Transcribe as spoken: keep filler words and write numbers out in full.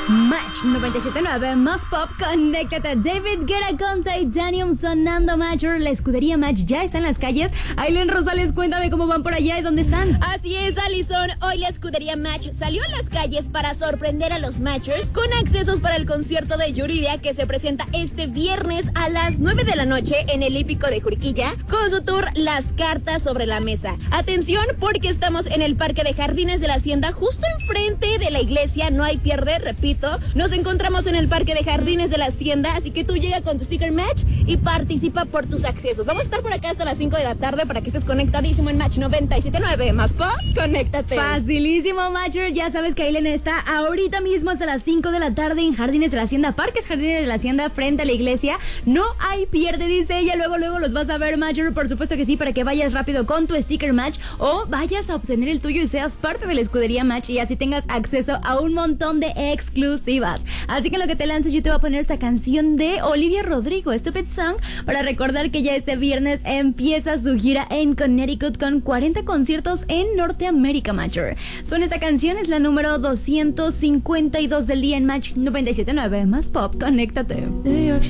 Match noventa y siete punto nueve más pop, conéctate. David Guetta con Titanium sonando. Major, la escudería Match ya está en las calles. Aileen Rosales, cuéntame cómo van por allá y dónde están. Así es, Alison. Hoy la escudería Match salió a las calles para sorprender a los Matchers con accesos para el concierto de Yuridia que se presenta este viernes a las nueve de la noche en el hípico de Juriquilla con su tour Las Cartas sobre la Mesa. Atención porque estamos en el Parque de Jardines de la Hacienda, justo enfrente de la iglesia. No hay pierde, repito. Nos encontramos en el Parque de Jardines de la Hacienda, así que tú llega con tu sticker Match y participa por tus accesos. Vamos a estar por acá hasta las cinco de la tarde para que estés conectadísimo en Match noventa y siete punto nueve más pop, conéctate. Facilísimo, Matcher. Ya sabes que Aileen está ahorita mismo hasta las cinco de la tarde en Jardines de la Hacienda, Parques Jardines de la Hacienda, frente a la iglesia. No hay pierde, dice ella. Luego, luego los vas a ver, Matcher. Por supuesto que sí, para que vayas rápido con tu sticker Match o vayas a obtener el tuyo y seas parte de la escudería Match y así tengas acceso a un montón de exclusivas. Así que en lo que te lances yo te voy a poner esta canción de Olivia Rodrigo, Stupid Song, para recordar que ya este viernes empieza su gira en Connecticut con cuarenta conciertos en Norteamérica, Matcher. Suena esta canción, es la número doscientos cincuenta y dos del día en Match noventa y siete punto nueve más pop, conéctate. New York